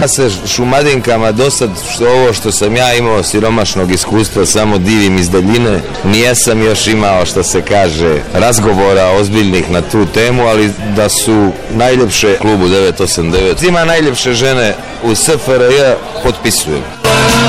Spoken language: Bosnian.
Ja se Šumadinkama dosad, ovo što sam ja imao siromašnog iskustva, samo divim iz daljine. Nijesam još imao, što se kaže, razgovora ozbiljnih na tu temu, ali da su najljepše klubu 989. Ima najljepše žene u SFRJ, potpisujem.